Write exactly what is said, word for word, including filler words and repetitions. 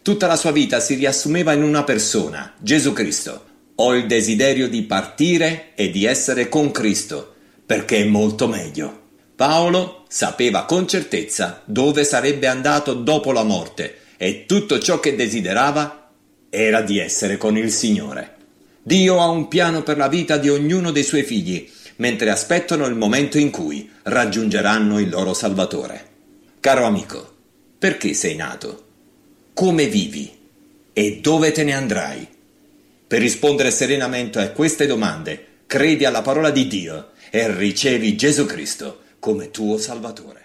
Tutta la sua vita si riassumeva in una persona, Gesù Cristo. Ho il desiderio di partire e di essere con Cristo, perché è molto meglio. Paolo sapeva con certezza dove sarebbe andato dopo la morte e tutto ciò che desiderava era di essere con il Signore. Dio ha un piano per la vita di ognuno dei suoi figli, mentre aspettano il momento in cui raggiungeranno il loro Salvatore. Caro amico, perché sei nato? Come vivi? E dove te ne andrai? Per rispondere serenamente a queste domande, credi alla parola di Dio e ricevi Gesù Cristo come tuo Salvatore.